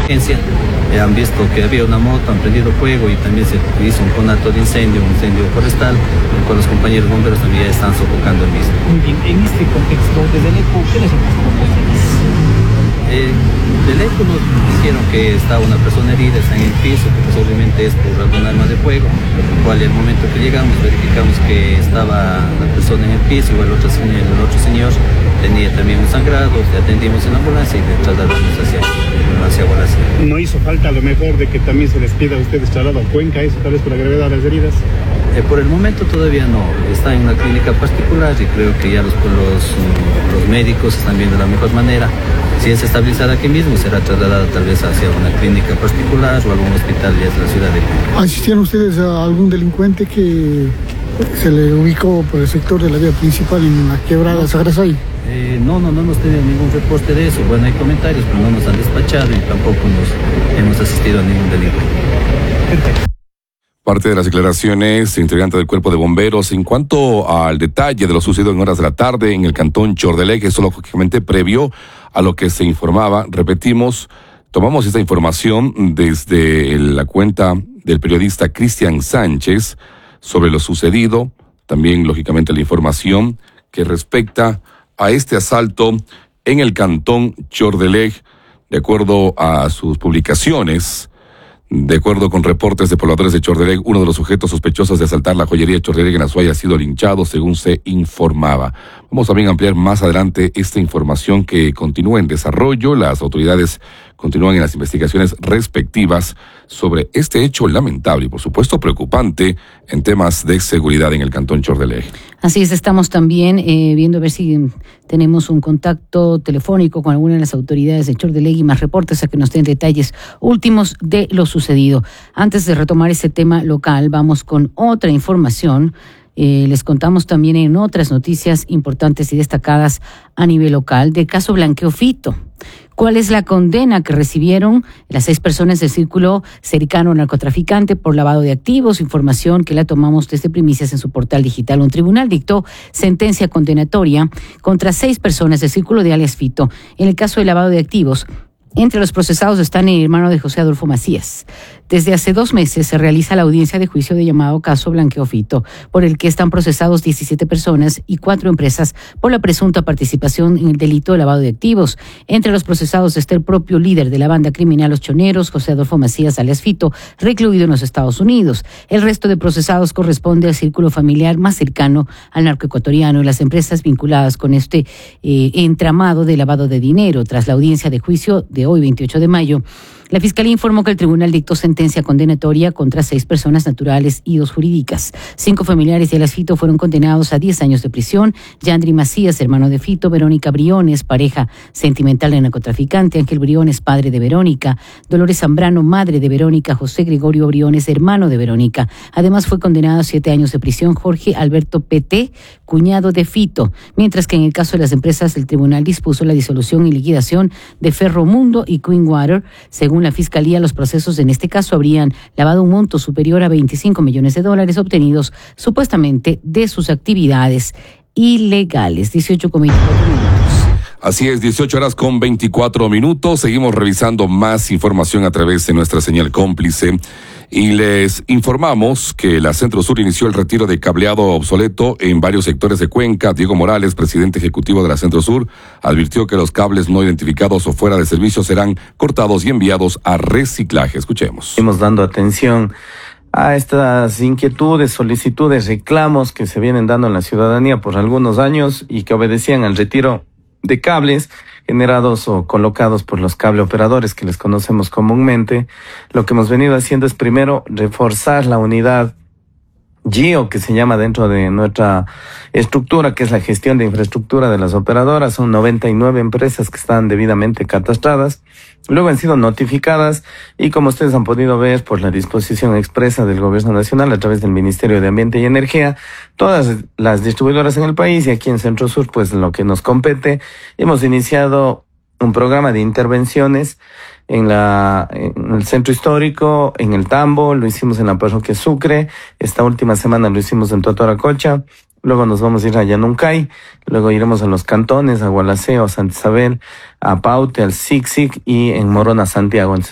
emergencia. Han visto que había una moto, han prendido fuego y también se hizo un conato de incendio, un incendio forestal, con los compañeros bomberos también ya están sofocando el mismo. Muy bien, en este contexto, desde el ECO, ¿qué les reportó? Del ECO nos dijeron que estaba una persona herida, está en el piso, que posiblemente es por algún arma de fuego, lo cual al momento que llegamos verificamos que estaba la persona en el piso, igual el otro señor tenía también un sangrado, le atendimos en la ambulancia y le trasladamos hacia Gualaceo. ¿No hizo falta a lo mejor de que también se les pida a ustedes traslado a Cuenca, eso tal vez por la gravedad de las heridas? Por el momento todavía no, está en una clínica particular y creo que ya los médicos están viendo la mejor manera. Si es estabilizada aquí mismo, será trasladada tal vez hacia una clínica particular o algún hospital ya de la ciudad de Cuenca. ¿Asistieron ustedes a algún delincuente que se le ubicó por el sector de la vía principal en la quebrada Sagrasay? No hemos tenido ningún reporte de eso. Bueno, hay comentarios, pero no nos han despachado y tampoco hemos asistido a ningún delito. Parte de las declaraciones integrante del Cuerpo de Bomberos en cuanto al detalle de lo sucedido en horas de la tarde en el cantón Chordelec, eso lógicamente previo a lo que se informaba. Repetimos, tomamos esta información desde la cuenta del periodista Cristian Sánchez sobre lo sucedido, también lógicamente la información que respecta a este asalto en el cantón Chordelec, de acuerdo a sus publicaciones. De acuerdo con reportes de pobladores de Chordelec, uno de los sujetos sospechosos de asaltar la joyería Chordelec en Azuay ha sido linchado, según se informaba. Vamos también a ampliar más adelante esta información que continúa en desarrollo. Las autoridades continúan en las investigaciones respectivas sobre este hecho lamentable y, por supuesto, preocupante en temas de seguridad en el cantón Chordelec. Así es, estamos también viendo a ver si tenemos un contacto telefónico con alguna de las autoridades de Chordelec y más reportes a que nos den detalles últimos de lo sucedido. Antes de retomar ese tema local, vamos con otra información. Les contamos también en otras noticias importantes y destacadas a nivel local del caso Blanqueo Fito. ¿Cuál es la condena que recibieron las 6 personas del círculo cercano al narcotraficante por lavado de activos? Información que la tomamos desde Primicias en su portal digital. Un tribunal dictó sentencia condenatoria contra 6 personas del círculo de alias Fito en el caso de lavado de activos. Entre los procesados están el hermano de José Adolfo Macías. Desde hace 2 meses se realiza la audiencia de juicio de llamado caso Blanqueo Fito, por el que están procesados 17 personas y 4 empresas por la presunta participación en el delito de lavado de activos. Entre los procesados está el propio líder de la banda criminal Los Choneros, José Adolfo Macías alias Fito, recluido en los Estados Unidos. El resto de procesados corresponde al círculo familiar más cercano al narcoecuatoriano y las empresas vinculadas con este entramado de lavado de dinero. Tras la audiencia de juicio de hoy, 28 de mayo, la Fiscalía informó que el tribunal dictó sentencia condenatoria contra 6 personas naturales y 2 jurídicas. 5 familiares de alias Fito fueron condenados a 10 años de prisión. Yandri Macías, hermano de Fito; Verónica Briones, pareja sentimental del narcotraficante; Ángel Briones, padre de Verónica; Dolores Zambrano, madre de Verónica; José Gregorio Briones, hermano de Verónica. Además fue condenado a 7 años de prisión Jorge Alberto P.T., cuñado de Fito, mientras que en el caso de las empresas el tribunal dispuso la disolución y liquidación de Ferromundo y Queen Water. Según la Fiscalía, los procesos en este caso habrían lavado un monto superior a $25 millones obtenidos supuestamente de sus actividades ilegales. 18:24 minutos. Así es, 18:24. Seguimos revisando más información a través de nuestra señal cómplice y les informamos que la Centro Sur inició el retiro de cableado obsoleto en varios sectores de Cuenca. Diego Morales, presidente ejecutivo de la Centro Sur, advirtió que los cables no identificados o fuera de servicio serán cortados y enviados a reciclaje. Escuchemos. Estamos dando atención a estas inquietudes, solicitudes, reclamos que se vienen dando en la ciudadanía por algunos años y que obedecían al retiro de cables generados o colocados por los cable operadores que les conocemos comúnmente. Lo que hemos venido haciendo es primero reforzar la unidad GIO, que se llama dentro de nuestra estructura, que es la gestión de infraestructura de las operadoras. Son 99 empresas que están debidamente catastradas. Luego han sido notificadas y, como ustedes han podido ver por la disposición expresa del Gobierno Nacional a través del Ministerio de Ambiente y Energía, todas las distribuidoras en el país y aquí en Centro Sur, pues lo que nos compete, hemos iniciado un programa de intervenciones en el centro histórico, en el Tambo, lo hicimos en la parroquia Sucre, esta última semana lo hicimos en Totoracocha, luego nos vamos a ir a Yanuncay, luego iremos a los cantones, a Gualaceo, a Santa Isabel, a Paute, al Sixic y en Morona, Santiago.